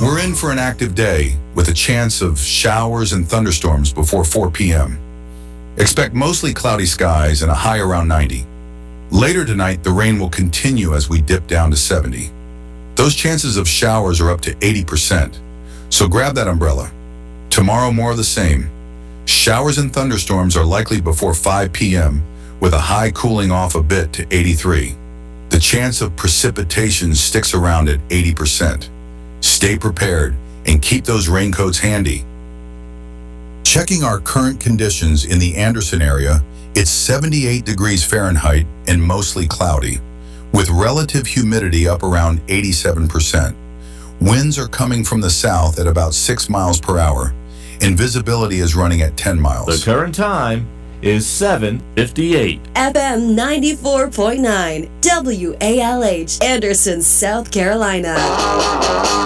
We're in for an active day with a chance of showers and thunderstorms before 4 p.m. Expect mostly cloudy skies and a high around 90. Later tonight, the rain will continue as we dip down to 70. Those chances of showers are up to 80%, so grab that umbrella. Tomorrow, more of the same. Showers and thunderstorms are likely before 5 p.m., with a high cooling off a bit to 83. The chance of precipitation sticks around at 80%. Stay prepared and keep those raincoats handy. Checking our current conditions in the Anderson area, it's 78 degrees Fahrenheit and mostly cloudy, with relative humidity up around 87%. Winds are coming from the south at about 6 miles per hour, and visibility is running at 10 miles. The current time is 7:58. FM 94.9 WALH, Anderson, South Carolina.